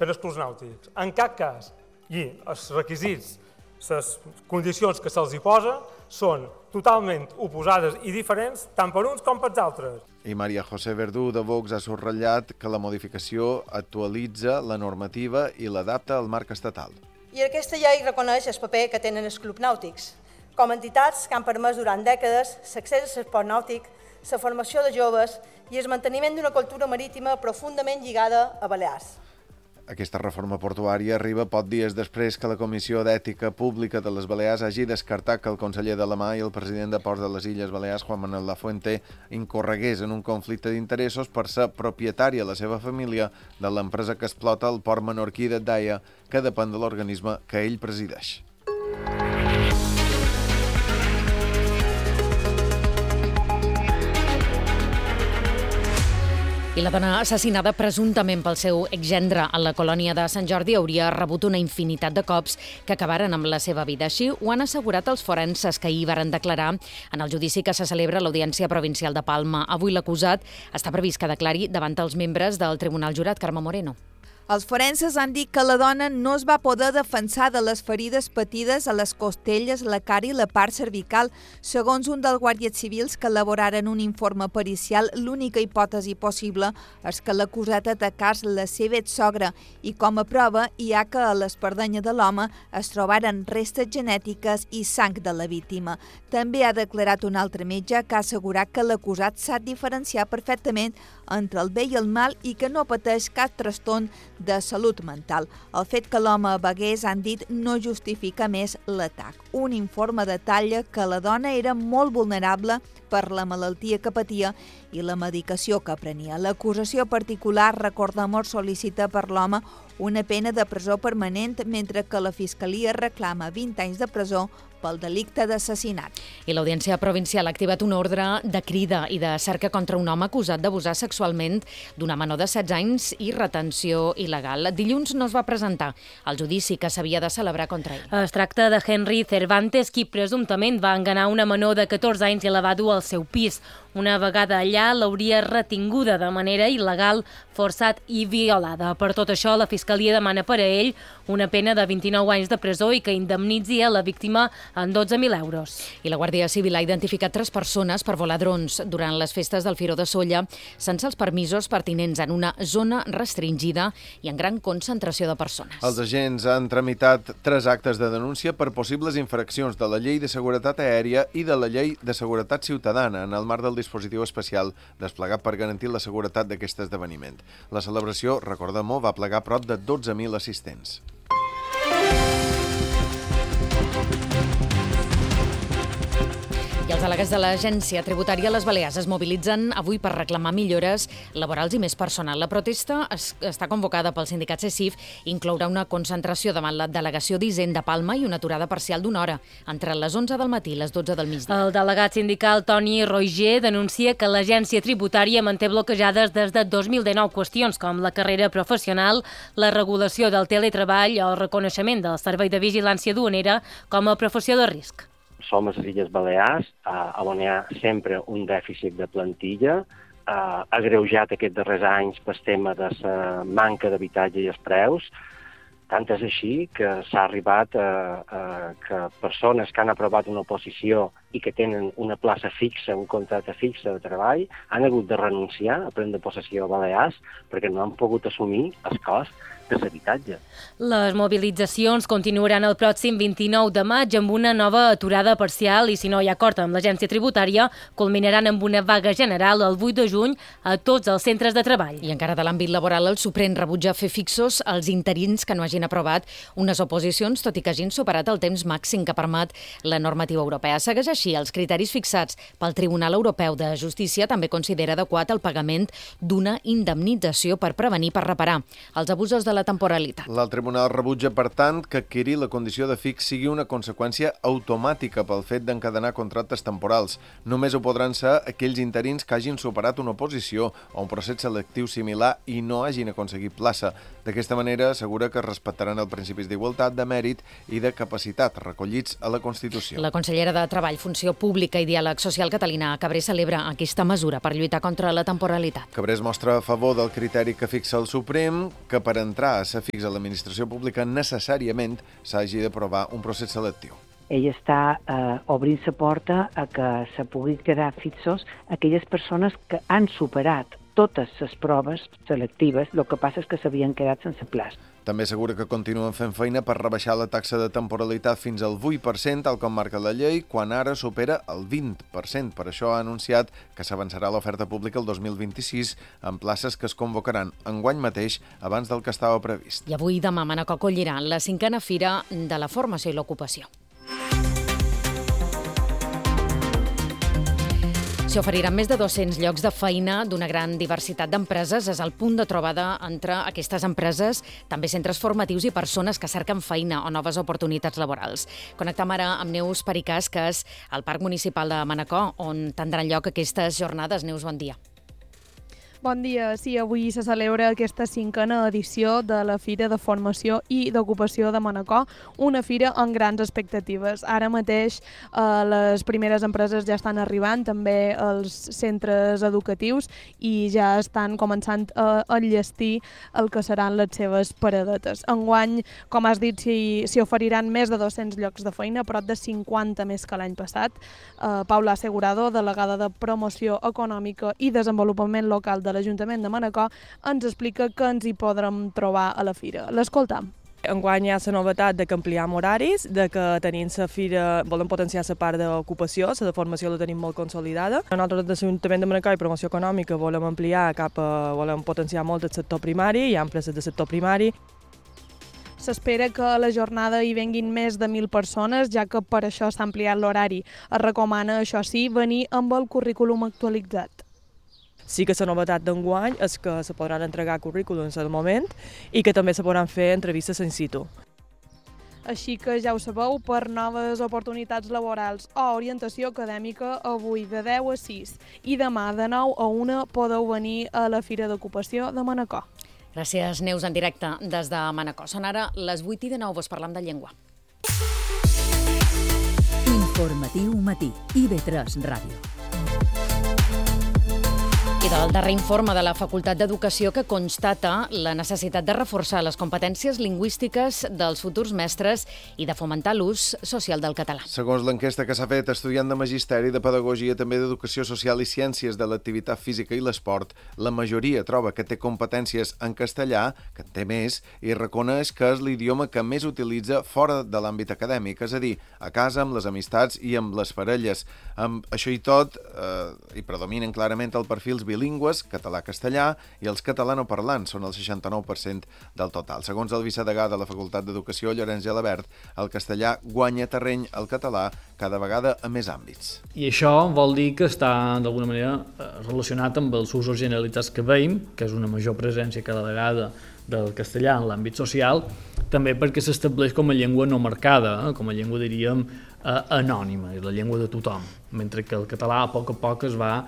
que en els clubs nàutics. En cap cas, i els requisits, les condicions que se'ls hi posa són totalment oposades i diferents tant per uns com per altres. I María José Verdú, de Vox, ha subratllat que la modificació actualitza la normativa i l'adapta al marc estatal. I aquesta llei reconeix el paper que tenen els clubs nàutics, com a entitats que han permès durant dècades l'accés a l'esport nàutic, la formació de joves i el manteniment d'una cultura marítima profundament lligada a Balears. Aquesta reforma portuària arriba pocs dies després que la Comissió d'Ètica Pública de les Balears hagi descartat que el conseller de la Mà i el president de Ports de les Illes Balears, Juan Manuel Lafuente, incorregués en un conflicte d'interessos per ser propietària la seva família de l'empresa que explota el port menorquí de Daia, que depèn de l'organisme que ell presideix. I la dona assassinada presumptament pel seu exgendre a la colònia de Sant Jordi hauria rebut una infinitat de cops que acabaren amb la seva vida. Així ho han assegurat els forenses que ahir varen declarar en el judici que se celebra a l'Audiència Provincial de Palma. Avui l'acusat està previst que declari davant els membres del Tribunal Jurat. Carme Moreno. Els forenses han dit que la dona no es va poder defensar de les ferides patides a les costelles, la cara i la part cervical. Segons un dels guàrdies civils que elaboraren un informe pericial, l'única hipòtesi possible és que l'acusat atacàs la seva exsogra i com a prova hi ha que a l'espardenya de l'home es trobaren restes genètiques i sang de la víctima. També ha declarat un altre metge que ha assegurat que l'acusat sap diferenciar perfectament entre el bé i el mal i que no pateix cap trastorn de salut mental. El fet que l'home begués, han dit, no justifica més l'atac. Un informe detalla que la dona era molt vulnerable per la malaltia que patia i la medicació que prenia. L'acusació particular, recordem-ho, sol·licita per l'home una pena de presó permanent, mentre que la Fiscalia reclama 20 anys de presó pel delicte d'assassinat. I l'Audiència Provincial ha activat una ordre de crida i de cerca contra un home acusat d'abusar sexualment d'una menor de 16 anys i retenció il·legal. Dilluns no es va presentar al judici que s'havia de celebrar contra ell. Es tracta de Henry Cervantes, qui presumptament va enganar una menor de 14 anys i la va dur al seu pis. Una vegada allà, l'hauria retinguda de manera il·legal, forçat i violada. Per tot això, la Fiscalia demana per a ell una pena de 29 anys de presó i que indemnitzi a la víctima en 12.000 euros. I la Guàrdia Civil ha identificat 3 persones per volar drons durant les festes del Firó de Sóller sense els permisos pertinents en una zona restringida i en gran concentració de persones. Els agents han tramitat 3 actes de denúncia per possibles infraccions de la Llei de Seguretat Aèria i de la Llei de Seguretat Ciutadana en el marc del dispositiu especial desplegat per garantir la seguretat d'aquest esdeveniment. La celebració, recordem-ho, va plegar prop de 12.000 assistents. I els delegats de l'Agència Tributària a les Balears es mobilitzen avui per reclamar millores laborals i més personal. La protesta està convocada pel sindicat CECIF i inclourà una concentració davant la delegació d'Hisenda Palma i una aturada parcial d'1 hora entre les 11 del matí i les 12 del migdia. El delegat sindical Toni Roger denuncia que l'Agència Tributària manté bloquejades des de 2019 qüestions com la carrera professional, la regulació del teletreball o el reconeixement del servei de vigilància duanera com a professió de risc. Som a les Illes Balears, on hi ha sempre un dèficit de plantilla, agreujat aquests darrers anys pel tema de la manca d'habitatge i els preus. Tant és així que s'ha arribat que persones que han aprovat una oposició i que tenen una plaça fixa, un contracte fixe de treball, han hagut de renunciar a prendre possessió a Balears perquè no han pogut assumir el cost de l'habitatge. Les mobilitzacions continuaran el pròxim 29 de maig amb una nova aturada parcial i, si no hi ha acord amb l'Agència Tributària, culminaran amb una vaga general el 8 de juny a tots els centres de treball. I encara de l'àmbit laboral, el Suprem rebutja fer fixos els interins que no hagin aprovat unes oposicions, tot i que hagin superat el temps màxim que permet la normativa europea. Segueix així els criteris fixats pel Tribunal Europeu de Justícia. També considera adequat el pagament d'una indemnització per prevenir i per reparar els abusos de la temporalitat. El tribunal rebutja, per tant, que adquirir la condició de fix sigui una conseqüència automàtica pel fet d'encadenar contractes temporals. Només ho podran ser aquells interins que hagin superat una oposició o un procés selectiu similar i no hagin aconseguit plaça. D'aquesta manera, assegura que respectaran els principis d'igualtat, de mèrit i de capacitat recollits a la Constitució. La consellera de Treball, Funció Pública i Diàleg Social Catalina, Cabré, celebra aquesta mesura per lluitar contra la temporalitat. Cabré es mostra a favor del criteri que fixa el Suprem, que per entrar a ser fix a l'administració pública necessàriament s'hagi d'aprovar un procés selectiu. Ell està obrint la porta a que se pugui quedar fixos aquelles persones que han superat totes les proves selectives, el que passa és que s'havien quedat sense plaç. També assegura que continuen fent feina per rebaixar la taxa de temporalitat fins al 8%, tal com marca la llei, quan ara supera el 20%. Per això ha anunciat que s'avançarà l'oferta pública el 2026 en places que es convocaran enguany mateix abans del que estava previst. I avui i demà Manacor acollirà la 5a Fira de la Formació i l'Ocupació. S'hi oferiran més de 200 llocs de feina d'una gran diversitat d'empreses. És el punt de trobada entre aquestes empreses, també centres formatius i persones que cerquen feina o noves oportunitats laborals. Connectem ara amb Neus Pericàs, que és al Parc Municipal de Manacor, on tindran lloc aquestes jornades. Neus, bon dia. Bon dia. Sí, avui se celebra aquesta 5a edició de la Fira de Formació i d'Ocupació de Manacor, una fira amb grans expectatives. Ara mateix les primeres empreses ja estan arribant, també els centres educatius, i ja estan començant a enllestir el que seran les seves paradetes. Enguany, com has dit, s'hi oferiran més de 200 llocs de feina, prop de 50 més que l'any passat. Paula Asegurado, delegada de Promoció Econòmica i Desenvolupament Local de l'Ajuntament de Manacor, ens explica que ens hi podrem trobar a la fira. L'escoltam. Enguany hi ha la novetat de que ampliem horaris, de que tenim la fira, volem potenciar la part d'ocupació, la de formació la tenim molt consolidada. Nosaltres de l'Ajuntament de Manacor i Promoció Econòmica volem ampliar volem potenciar molt el sector primari, hi ha empreses de sector primari. S'espera que a la jornada hi venguin més de 1.000 persones, ja que per això s'ha ampliat l'horari. Es recomana, això sí, venir amb el currículum actualitzat. Sí que la novetat d'enguany és que se podran entregar currículums al moment i que també se podran fer entrevistes in situ. Així que ja ho sabeu, per noves oportunitats laborals o orientació acadèmica, avui de 10 a 6 i demà de 9 a 1 podeu venir a la Fira d'Ocupació de Manacor. Gràcies, Neus, en directe des de Manacor. Són ara les 8 i de 9, vos parlam de llengua. Informatiu matí, IB3 Ràdio. I del darrer informe de la Facultat d'Educació, que constata la necessitat de reforçar les competències lingüístiques dels futurs mestres i de fomentar l'ús social del català. Segons l'enquesta que s'ha fet, estudiant de Magisteri, de Pedagogia, també d'Educació Social i Ciències de l'Activitat Física i l'Esport, la majoria troba que té competències en castellà, que en té més, i reconeix que és l'idioma que més utilitza fora de l'àmbit acadèmic, és a dir, a casa, amb les amistats i amb les parelles. Amb això i tot, hi predominen clarament els perfils bilingües, català-castellà, i els catalanoparlants són el 69% del total. Segons el vicedegà de la Facultat d'Educació, Llorenç Gelabert, el castellà guanya terreny al català cada vegada a més àmbits. I això vol dir que està, d'alguna manera, relacionat amb els usos generalitzats que veiem, que és una major presència cada vegada del castellà en l'àmbit social, també perquè s'estableix com a llengua no marcada, com a llengua, diríem, anònima, és la llengua de tothom, mentre que el català a poc es va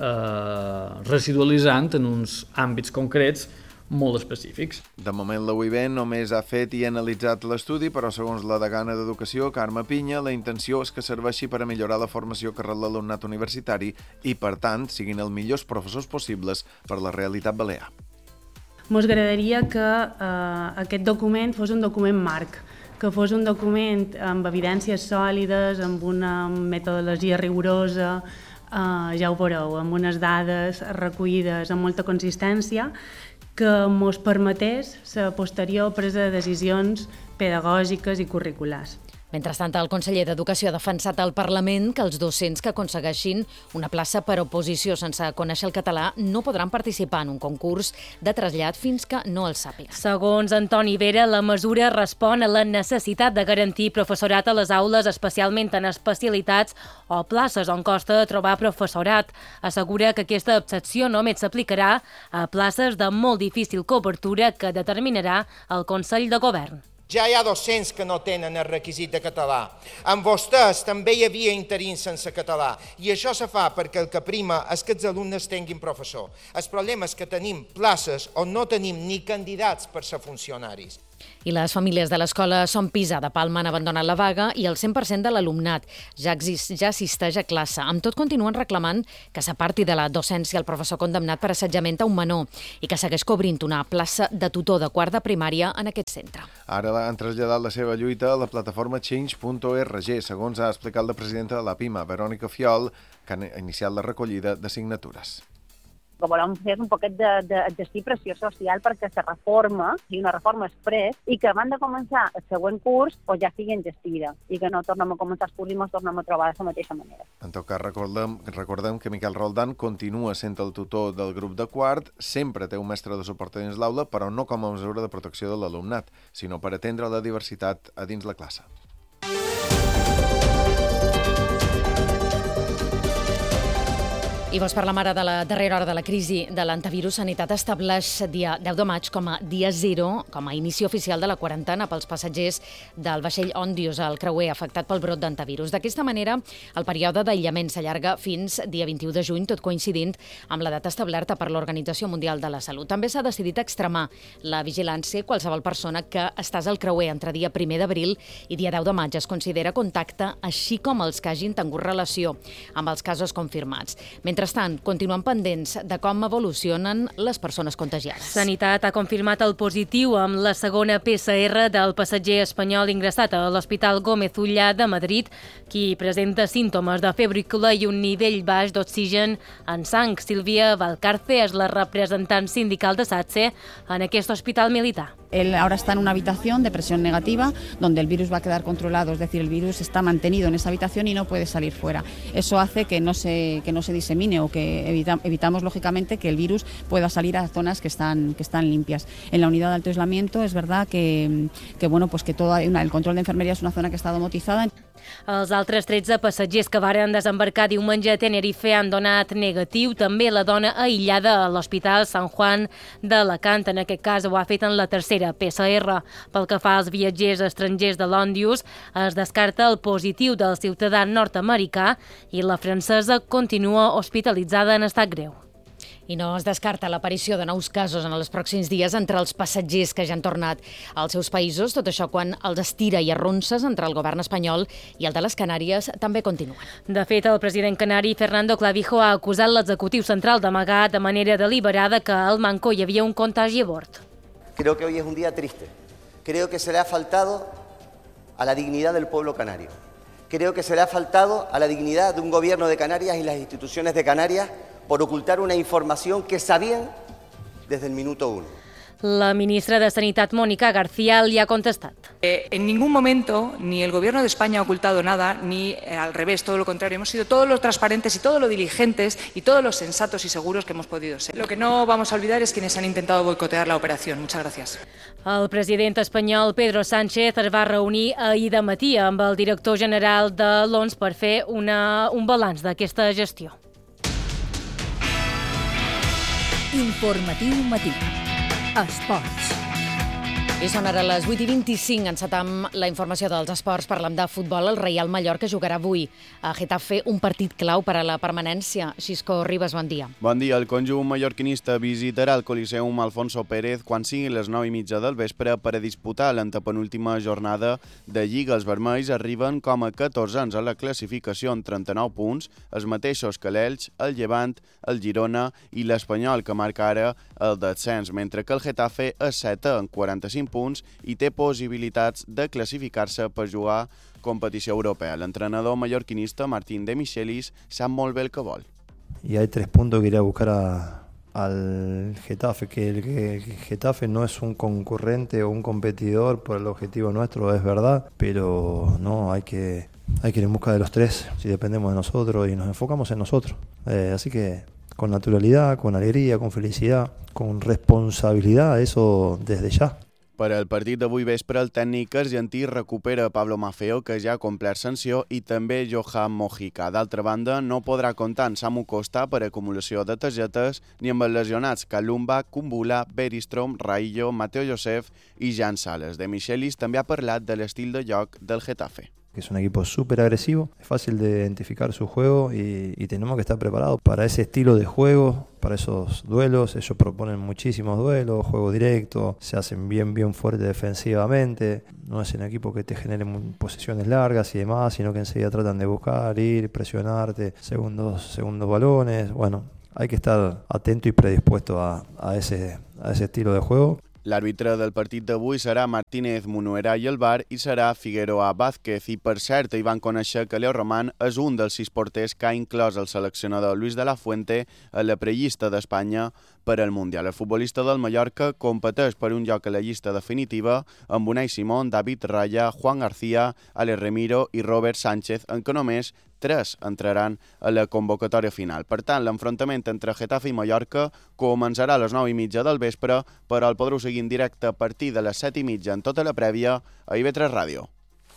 residualitzant en uns àmbits concrets molt específics. De moment, la UIB només ha fet i analitzat l'estudi, però segons la degana d'Educació, Carme Pinya, la intenció és que serveixi per a millorar la formació que rep l'alumnat universitari i, per tant, siguin els millors professors possibles per la realitat balear. Ens agradaria que aquest document fos un document marc, que fos un document amb evidències sòlides, amb una metodologia rigorosa, ja ho veureu, amb unes dades recollides amb molta consistència, que ens permetés la posterior presa de decisions pedagògiques i curriculars. Mentrestant, el conseller d'Educació ha defensat al Parlament que els docents que aconsegueixin una plaça per oposició sense conèixer el català no podran participar en un concurs de trasllat fins que no el sàpiga. Segons Antoni Vera, la mesura respon a la necessitat de garantir professorat a les aules, especialment en especialitats o places on costa trobar professorat. Assegura que aquesta excepció només s'aplicarà a places de molt difícil cobertura que determinarà el Consell de Govern. Ja hi ha docents que no tenen el requisit de català. Amb vostès també hi havia interins sense català. I això se fa perquè el que prima és que els alumnes tinguin professor. El problema és que tenim places on no tenim ni candidats per ser funcionaris. I les famílies de l'escola Son Pisa de Palma han abandonat la vaga i el 100% de l'alumnat ja assisteix a classe. Amb tot, continuen reclamant que s'aparti de la docència el professor condemnat per assetjament a un menor i que segueix cobrint una plaça de tutor de quart de primària en aquest centre. Ara han traslladat la seva lluita a la plataforma change.org, segons ha explicat la presidenta de la PIMA, Verònica Fiol, que ha iniciat la recollida de signatures. Que volem fer un poquet d'exercir pressió social perquè la reforma sigui una reforma express i que abans de començar el següent curs ja sigui enllestida i que no tornem a començar el curs i ens tornem a trobar de la mateixa manera. En tot cas, recordem que Miquel Roldán continua sent el tutor del grup de quart, sempre té un mestre de suport dins l'aula, però no com a mesura de protecció de l'alumnat, sinó per atendre la diversitat a dins la classe. I vols parlar ara de la darrera hora de la crisi de l'antivirus. Sanitat estableix dia 10 de maig com a dia 0, com a inici oficial de la quarantena pels passatgers del vaixell Ondius, el creuer afectat pel brot d'antivirus. D'aquesta manera, el període d'aïllament s'allarga fins dia 21 de juny, tot coincidint amb la data establerta per l'Organització Mundial de la Salut. També s'ha decidit extremar la vigilància. Qualsevol persona que estàs al creuer entre dia 1 d'abril i dia 10 de maig es considera contacte, així com els que hagin tingut relació amb els casos confirmats. Mentrestant, continuen pendents de com evolucionen les persones contagiades. Sanitat ha confirmat el positiu amb la segona PCR del passatger espanyol ingressat a l'Hospital Gómez Ullà de Madrid, qui presenta símptomes de febrícula i un nivell baix d'oxigen en sang. Sílvia Valcarce és la representant sindical de SATSE en aquest hospital militar. Él ahora está en una habitación de presión negativa donde el virus va a quedar controlado, es decir, el virus está mantenido en esa habitación y no puede salir fuera. Eso hace que no se disemine o que evitamos lógicamente que el virus pueda salir a zonas que están limpias. En la unidad de alto aislamiento es verdad que el control de enfermería es una zona que està domotizada. Els altres 13 passatgers que varen desembarcar diumenge a Tenerife han donat negatiu. També la dona aïllada a l'Hospital Sant Juan d'Alacant. En aquest cas ho ha fet en la tercera PCR. Pel que fa als viatgers estrangers de l'Ondius, es descarta el positiu del ciutadà nord-americà i la francesa continua hospitalitzada en estat greu. I no es descarta l'aparició de nous casos en els pròxims dies entre els passatgers que ja han tornat als seus països. Tot això quan els estira i arronses entre el govern espanyol i el de les Canàries també continuen. De fet, el president canari Fernando Clavijo ha acusat l'executiu central d'amagar de manera deliberada que al Manco hi havia un contagi a bord. Creo que hoy es un día triste. Creo que se le ha faltado a la dignidad del pueblo canario. Creo que se le ha faltado a la dignidad de un gobierno de Canarias y las instituciones de Canarias por ocultar una información que sabían desde el minuto 1. La ministra de Sanitat, Mónica García, li ha contestat. En ningún momento ni el Gobierno de España ha ocultado nada, ni al revés, todo lo contrario. Hemos sido todos los transparentes y todos los diligentes y todos los sensatos y seguros que hemos podido ser. Lo que no vamos a olvidar es quienes han intentado boicotear la operación. Muchas gracias. El president espanyol Pedro Sánchez es va reunir ahir de matí amb el director general de l'OMS per fer un balanç d'aquesta gestió. Informatiu matí. Esports. I són ara les 8:25. Encetam la informació dels esports. Parlem de futbol. El Real Mallorca jugarà avui a Getafe un partit clau per a la permanència. Xisco Ribas, bon dia. Bon dia. El conjunt mallorquinista visitarà el Coliseum Alfonso Pérez quan siguin les 9:30 del vespre per a disputar l'antepenúltima jornada de Lliga. Els vermells arriben com a 14ans a la classificació amb 39 punts, els mateixos que l'Elx, el Llevant, el Girona i l'Espanyol, que marca ara el descens, mentre que el Getafe és 7 amb 45 punts i té possibilitats de classificar-se per jugar competició europea. L'entrenador mallorquinista Martín de Michelis sap molt bé el que vol. Y hay 3 puntos que iré a buscar al Getafe, que el Getafe no es un concurrente o un competidor por el objetivo nuestro, es verdad, pero no, hay que ir en busca de los 3 si dependemos de nosotros y nos enfocamos en nosotros. Así que con naturalidad, con alegría, con felicidad, con responsabilidad, eso desde ya. Per al partit d'avui vespre, el tècnic argentí recupera Pablo Maffeo, que ja ha complert sanció, i també Johan Mojica. D'altra banda, no podrà comptar amb Samu Costa per acumulació de targetes ni amb els lesionats Kalumba, Kumbula, Beristrom, Raillo, Mateo Josef i Jan Sales. De Michelis també ha parlat de l'estil de joc del Getafe. Que es un equipo súper agresivo, es fácil de identificar su juego y tenemos que estar preparados para ese estilo de juego, para esos duelos. Ellos proponen muchísimos duelos, juego directo, se hacen bien fuertes defensivamente. No es un equipo que te genere posesiones largas y demás, sino que enseguida tratan de buscar, ir, presionarte, segundos balones. Bueno, hay que estar atento y predispuesto a ese estilo de juego. L'àrbitre del partit d'avui serà Martínez Munuera i el VAR i serà Figueroa Vázquez. I per cert, hi van conèixer que Leo Román és un dels 6 porters que ha inclòs el seleccionador Luis de la Fuente a la prellista d'Espanya per al Mundial. El futbolista del Mallorca competeix per un lloc a la llista definitiva amb Unai Simón, David Raya, Juan García, Alex Remiro i Robert Sánchez, en què només 3 entraran a la convocatòria final. Per tant, l'enfrontament entre Getafe i Mallorca començarà a les 9:30 del vespre, però el podreu seguir en directe a partir de les 7:30 en tota la prèvia a IB3 Ràdio.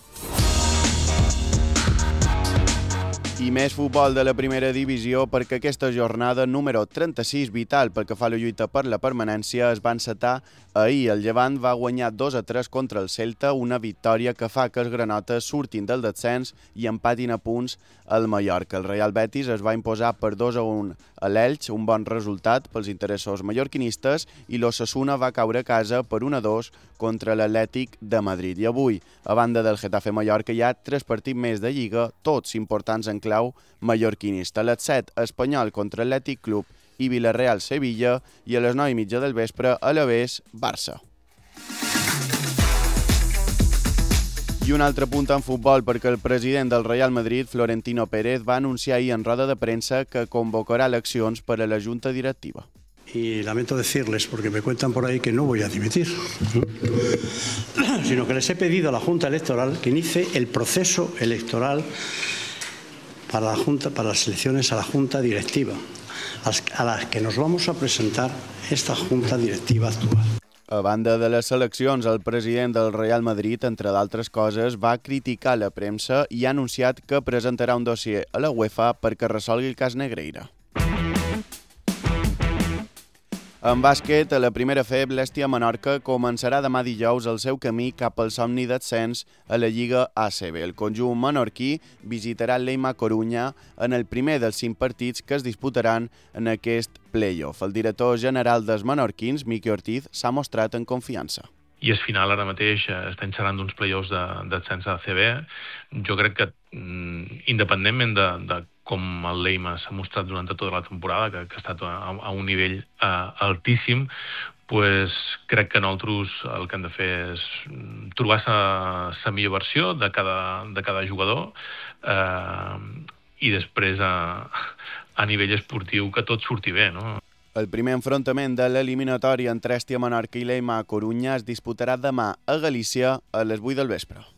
I més futbol de la primera divisió, perquè aquesta jornada número 36, vital pel que fa a la lluita per la permanència, es va encetar ahir. El Llevant va guanyar 2-3 contra el Celta, una victòria que fa que els granotes surtin del descens i empatin a punts al Mallorca. El Real Betis es va imposar per 2-1 a l'Elx, un bon resultat pels interessos mallorquinistes, i l'Osasuna va caure a casa per 1-2 contra l'Atlètic de Madrid. I avui, a banda del Getafe Mallorca, hi ha 3 partits més de Lliga, tots importants en clau mallorquinista. A les 7, Espanyol contra Atlètic Club i Villarreal Sevilla, i a les 9:30 del vespre, Alavés Barça. I un altre punt en futbol, perquè el president del Real Madrid, Florentino Pérez, va anunciar ahir en roda de premsa que convocarà eleccions per a la Junta Directiva. Y lamento decirles, porque me cuentan por ahí que no voy a dimitir, sino que les he pedido a la Junta Electoral que inicie el proceso electoral para las elecciones a la Junta Directiva, a las que nos vamos a presentar esta Junta Directiva actual. A banda de les eleccions, el president del Real Madrid, entre d'altres coses, va criticar la premsa i ha anunciat que presentarà un dossier a la UEFA perquè resolgui el cas Negreira. En bàsquet, a la primera FEB, l'Hèstia Menorca començarà demà dijous el seu camí cap al somni d'ascens a la Lliga ACB. El conjunt menorquí visitarà l'Eima Corunya en el primer dels 5 partits que es disputaran en aquest play-off. El director general dels menorquins, Miqui Ortiz, s'ha mostrat en confiança. I al final ara mateix estem xerrant d'uns play-offs d'ascens a ACB. Jo crec que, independentment de com el Leima s'ha mostrat durant tota la temporada, que ha estat a un nivell altíssim, pues crec que nosaltres el que hem de fer és trobar la millor versió de cada jugador i després a nivell esportiu que tot surti bé, no? El primer enfrontament de l'eliminatòria entre Hèstia Menorca i l'Eima Corunya es disputarà demà a Galícia a les 8 del vespre.